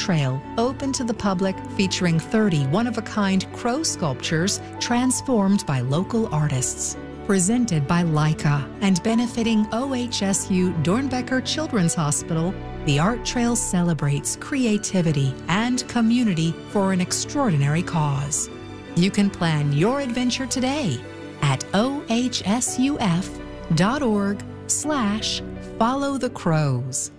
Trail, open to the public, featuring 30 one-of-a-kind crow sculptures transformed by local artists. Presented by Leica and benefiting OHSU Dornbecker Children's Hospital, the Art Trail celebrates creativity and community for an extraordinary cause. You can plan your adventure today at ohsuf.org/followthecrows.